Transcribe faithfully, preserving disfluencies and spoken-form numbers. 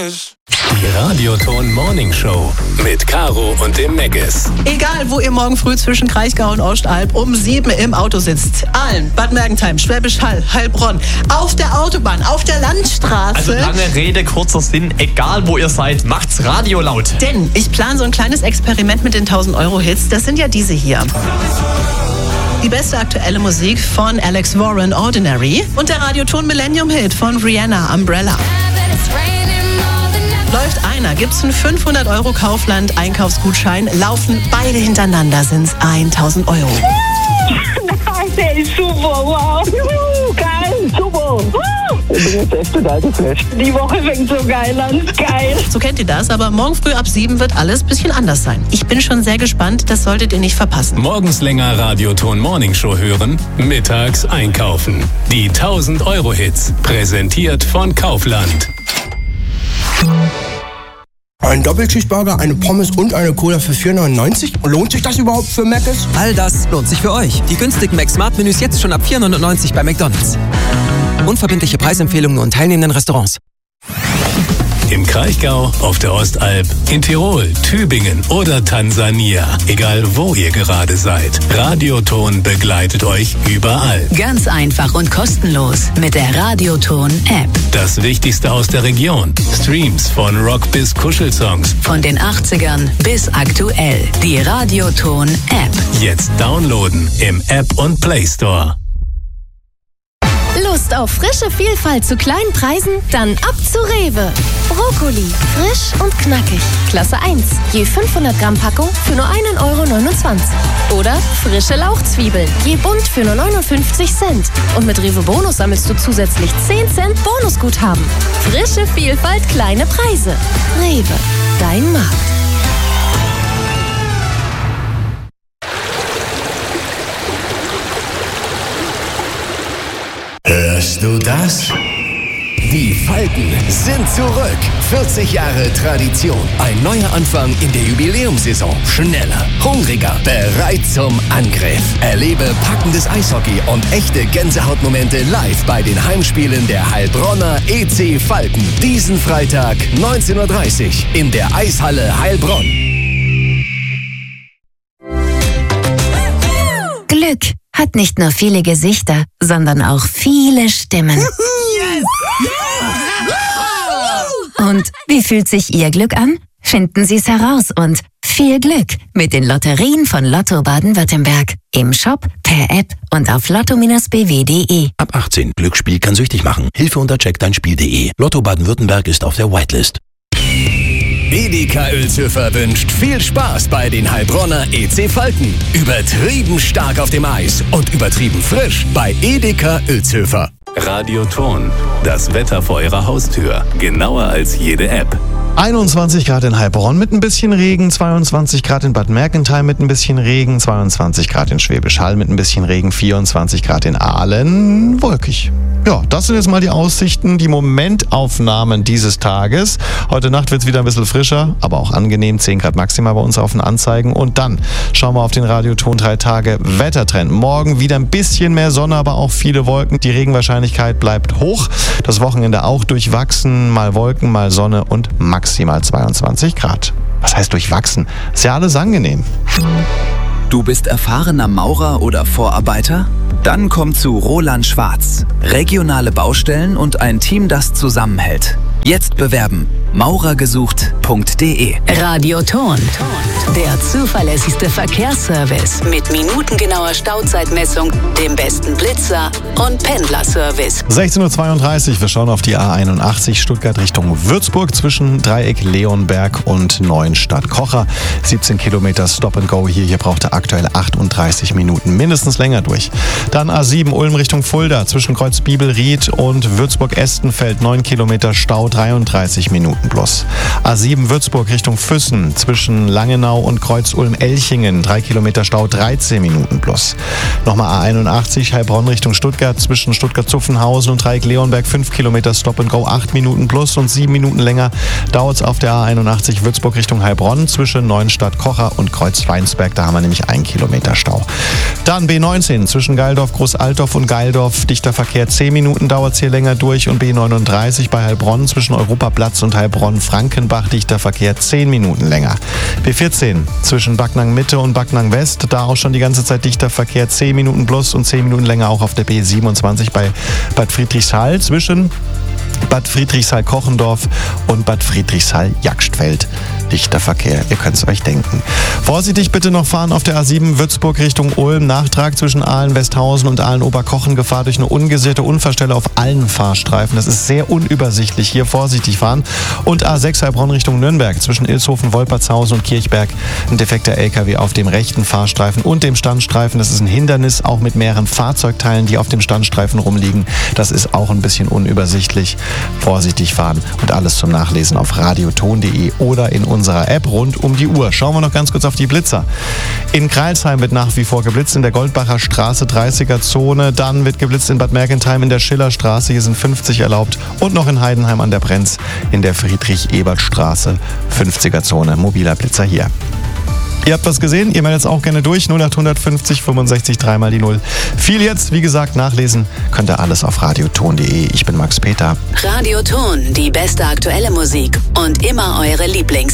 Megas. Die Radioton Morning Show mit Caro und dem Megas. Egal, wo ihr morgen früh zwischen Kraichgau und Ostalb um sieben im Auto sitzt. Aalen, Bad Mergentheim, Schwäbisch Hall, Heilbronn, auf der Autobahn, auf der Landstraße. Also lange Rede, kurzer Sinn, egal wo ihr seid, macht's Radio laut. Denn ich plane so ein kleines Experiment mit den tausend Euro Hits. Das sind ja diese hier. Die beste aktuelle Musik von Alex Warren, Ordinary. Und der Radioton Millennium Hit von Rihanna, Umbrella. Läuft einer, gibt's einen fünfhundert Euro Kaufland Einkaufsgutschein, laufen beide hintereinander, sind's tausend Euro. Der ist super, wow. Juhu, geil, super. Ich bin jetzt echt total geflasht. Die Woche fängt so geil an, geil. So kennt ihr das, aber morgen früh ab sieben wird alles ein bisschen anders sein. Ich bin schon sehr gespannt, das solltet ihr nicht verpassen. Morgens länger Radioton Morning Show hören, mittags einkaufen. Die tausend Euro Hits, präsentiert von Kaufland. Ein Doppelcheeseburger, eine Pommes und eine Cola für vier neunundneunzig? Lohnt sich das überhaupt für Mc's? All das lohnt sich für euch. Die günstigen Mac-Smart-Menüs jetzt schon ab vier neunundneunzig bei McDonald's. Unverbindliche Preisempfehlungen und teilnehmenden Restaurants. Im Kraichgau, auf der Ostalb, in Tirol, Tübingen oder Tansania. Egal wo ihr gerade seid. Radioton begleitet euch überall. Ganz einfach und kostenlos mit der Radioton-App. Das Wichtigste aus der Region. Streams von Rock bis Kuschelsongs. Von den achtzigern bis aktuell. Die Radioton-App. Jetzt downloaden im App und Play Store. Lust auf frische Vielfalt zu kleinen Preisen? Dann ab zu Rewe. Brokkoli, frisch und knackig. Klasse eins, je fünfhundert Gramm Packung für nur einen Euro neunundzwanzig. Oder frische Lauchzwiebeln, je bunt für nur neunundfünfzig Cent. Und mit Rewe Bonus sammelst du zusätzlich zehn Cent Bonusguthaben. Frische Vielfalt, kleine Preise. Rewe, dein Markt. Hörst du das? Die Falken sind zurück. vierzig Jahre Tradition. Ein neuer Anfang in der Jubiläumssaison. Schneller, hungriger, bereit zum Angriff. Erlebe packendes Eishockey und echte Gänsehautmomente live bei den Heimspielen der Heilbronner E C Falken. Diesen Freitag neunzehn Uhr dreißig in der Eishalle Heilbronn. Glück hat nicht nur viele Gesichter, sondern auch viele Stimmen. Und wie fühlt sich Ihr Glück an? Finden Sie es heraus und viel Glück mit den Lotterien von Lotto Baden-Württemberg. Im Shop, per App und auf lotto b w punkt de. Ab achtzehn. Glücksspiel kann süchtig machen. Hilfe unter check dein spiel punkt de. Lotto Baden-Württemberg ist auf der Whitelist. Edeka Uelzhöfer wünscht viel Spaß bei den Heilbronner E C Falken. Übertrieben stark auf dem Eis und übertrieben frisch bei Edeka Uelzhöfer. Radioton, das Wetter vor eurer Haustür. Genauer als jede App. einundzwanzig Grad in Heilbronn mit ein bisschen Regen, zweiundzwanzig Grad in Bad Mergentheim mit ein bisschen Regen, zweiundzwanzig Grad in Schwäbisch Hall mit ein bisschen Regen, vierundzwanzig Grad in Aalen, wolkig. Ja, das sind jetzt mal die Aussichten, die Momentaufnahmen dieses Tages. Heute Nacht wird es wieder ein bisschen frischer, aber auch angenehm, zehn Grad maximal bei uns auf den Anzeigen. Und dann schauen wir auf den Radioton drei Tage Wettertrend. Morgen wieder ein bisschen mehr Sonne, aber auch viele Wolken. Die Regenwahrscheinlichkeit bleibt hoch. Das Wochenende auch durchwachsen, mal Wolken, mal Sonne und maximal zweiundzwanzig Grad. Was heißt durchwachsen? Ist ja alles angenehm. Du bist erfahrener Maurer oder Vorarbeiter? Dann komm zu Roland Schwarz. Regionale Baustellen und ein Team, das zusammenhält. Jetzt bewerben. maurergesucht punkt de. Radioton, der zuverlässigste Verkehrsservice mit minutengenauer Stauzeitmessung, dem besten Blitzer und Pendlerservice. sechzehn Uhr zweiunddreißig, wir schauen auf die A einundachtzig Stuttgart Richtung Würzburg zwischen Dreieck Leonberg und Neuenstadt-Kocher. siebzehn Kilometer Stop and Go hier. Hier braucht er aktuell achtunddreißig Minuten, mindestens länger durch. Dann A sieben Ulm Richtung Fulda zwischen Kreuz Bibelried und Würzburg-Estenfeld neun Kilometer Stau, dreiunddreißig Minuten plus. A sieben Würzburg Richtung Füssen zwischen Langenau und Kreuz Ulm-Elchingen drei Kilometer Stau, dreizehn Minuten plus. Nochmal A einundachtzig Heilbronn Richtung Stuttgart zwischen Stuttgart-Zuffenhausen und Dreieck Leonberg fünf Kilometer Stop and Go, acht Minuten plus und sieben Minuten länger dauert es auf der A einundachtzig Würzburg Richtung Heilbronn zwischen Neuenstadt-Kocher und Kreuz Weinsberg. Da haben wir nämlich ein Kilometer Stau. Dann B neunzehn zwischen Geildorf, Großaltorf und Geildorf dichter Verkehr, zehn Minuten dauert es hier länger durch und B neununddreißig bei Heilbronn zwischen zwischen Europaplatz und Heilbronn-Frankenbach, dichter Verkehr zehn Minuten länger. B vierzehn zwischen Backnang Mitte und Backnang West, da auch schon die ganze Zeit dichter Verkehr, zehn Minuten plus und zehn Minuten länger auch auf der B siebenundzwanzig bei Bad Friedrichshall zwischen Bad Friedrichshall-Kochendorf und Bad Friedrichshall-Jagstfeld. Dichter Verkehr, ihr könnt es euch denken. Vorsichtig bitte noch fahren auf der A sieben Würzburg Richtung Ulm. Nachtrag zwischen Aalen-Westhausen und Aalen-Oberkochen. Gefahr durch eine ungesicherte Unfallstelle auf allen Fahrstreifen. Das ist sehr unübersichtlich. Hier vorsichtig fahren. Und A sechs Heilbronn Richtung Nürnberg zwischen Ilshofen, Wolpertshausen und Kirchberg. Ein defekter L K W auf dem rechten Fahrstreifen und dem Standstreifen. Das ist ein Hindernis, auch mit mehreren Fahrzeugteilen, die auf dem Standstreifen rumliegen. Das ist auch ein bisschen unübersichtlich. Vorsichtig fahren und alles zum Nachlesen auf radioton punkt de oder in unserer App rund um die Uhr. Schauen wir noch ganz kurz auf die Blitzer. In Kreilsheim wird nach wie vor geblitzt in der Goldbacher Straße, dreißiger Zone. Dann wird geblitzt in Bad Mergentheim in der Schillerstraße, hier sind fünfzig erlaubt. Und noch in Heidenheim an der Brenz in der Friedrich-Ebert-Straße, fünfziger Zone. Mobiler Blitzer hier. Ihr habt was gesehen, ihr meldet es auch gerne durch. null acht fünfzig fünfundsechzig dreimal die null. Viel jetzt, wie gesagt, nachlesen könnt ihr alles auf radioton punkt de. Ich bin Max Peter. Radioton, die beste aktuelle Musik und immer eure Lieblings